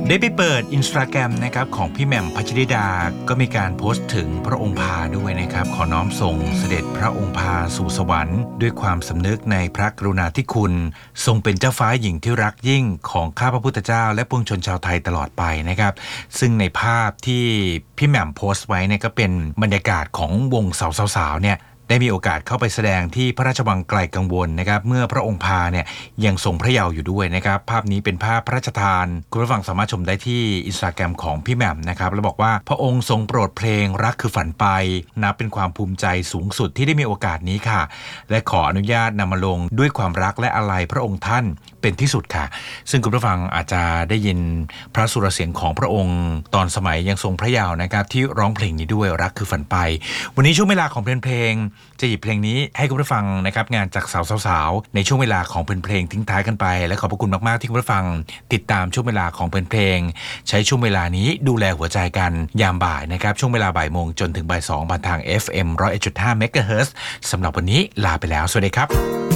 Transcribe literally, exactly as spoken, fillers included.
ได้ไปเปิดอินสตาแกรมนะครับของพี่แหม่มพัชริดาก็มีการโพสต์ถึงพระองค์พาด้วยนะครับขอน้อมส่งเสด็จพระองค์พาสู่สวรรค์ด้วยความสำนึกในพระกรุณาธิคุณทรงเป็นเจ้าฟ้าหญิงที่รักยิ่งของข้าพระพุทธเจ้าและปวงชนชาวไทยตลอดไปนะครับซึ่งในภาพที่พี่แหม่มโพสต์ไว้เนี่ยก็เป็นบรรยากาศของวงสาวๆเนี่ยได้มีโอกาสเข้าไปแสดงที่พระราชวังไกลกังวลนะครับเมื่อพระองค์พาเนี่ยยังทรงพระเยาว์อยู่ด้วยนะครับภาพนี้เป็นภาพพระราชทานคุณผู้ฟังสามารถชมได้ที่อินสตาแกรมของพี่แหม่มนะครับแล้วบอกว่าพระองค์ทรงโปรดเพลงรักคือฝันไปนับเป็นความภูมิใจสูงสุดที่ได้มีโอกาสนี้ค่ะและขออนุญาตนำมาลงด้วยความรักและอาลัยพระองค์ท่านเป็นที่สุดค่ะซึ่งคุณผู้ฟังอาจจะได้ยินพระสุรเสียงของพระองค์ตอนสมัยยังทรงพระเยาว์นะครับที่ร้องเพลงนี้ด้วยรักคือฝันไปวันนี้ช่วงเวลาของเพลงเพลงจะหยิบเพลงนี้ให้คุณผู้ฟังนะครับงานจากสาวๆในช่วงเวลาของเพลงเพลงทิ้งท้ายกันไปและขอบพระคุณมากๆที่คุณผู้ฟังติดตามช่วงเวลาของเพลงเพลงใช้ช่วงเวลานี้ดูแลหัวใจกันยามบ่ายนะครับช่วงเวลาบ่ายโมงจนถึงบ่ายสองผ่านทาง เอฟ เอ็ม หนึ่งร้อยเอ็ดจุดห้า เมกะเฮิรตซ์ สำหรับวันนี้ลาไปแล้วสวัสดีครับ